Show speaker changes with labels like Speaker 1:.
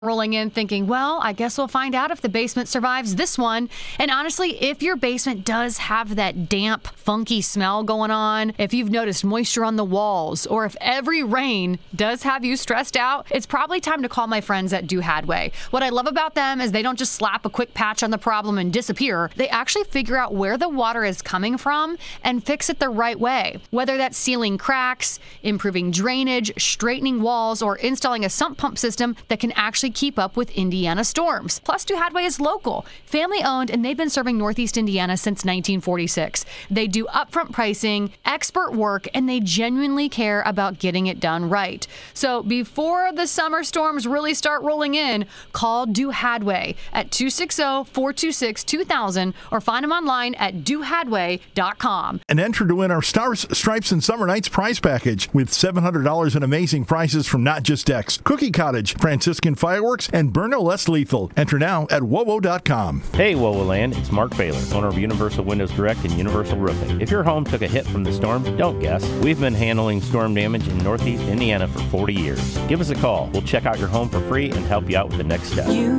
Speaker 1: rolling in thinking, well, I guess we'll find out if the basement survives this one. And honestly, if your basement does have that damp, funky smell going on, if you've noticed moisture on the walls, or if every rain does have you stressed out, it's probably time to call my friends at Do Hadway. What I love about them is they don't just slap a quick patch on the problem and disappear. They actually figure out where the water is coming from and fix it the right way. Whether that's sealing cracks, improving drainage, straightening walls, or installing a sump pump system that can actually keep up with Indiana storms. Plus, Do Hadway is local, family-owned, and they've been serving Northeast Indiana since 1946. They do upfront pricing, expert work, and they genuinely care about getting it done right. So before the summer storms really start rolling in, call Do Hadway at 260-426-2000 or find them online at dohadway.com.
Speaker 2: And enter to win our Stars, Stripes, and Summer Nights prize package with $700 in amazing prizes from Not Just X, Cookie Cottage, Franciscan Fireworks, and Burno Less Lethal. Enter now at wowo.com.
Speaker 3: Hey, WOWO Land, it's Mark Baylor, owner of Universal Windows Direct and Universal Roofing. If your home took a hit from the storm, don't guess. We've been handling storm damage in Northeast Indiana for 40 years. Give us a call. We'll check out your home for free and help you out with the next step.